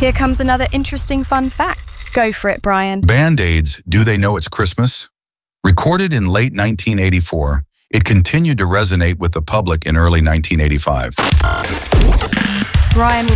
Here comes another interesting fun fact. Go for it, Brian. Band-Aids, Do They Know It's Christmas? Recorded in late 1984, it continued to resonate with the public in early 1985. Brian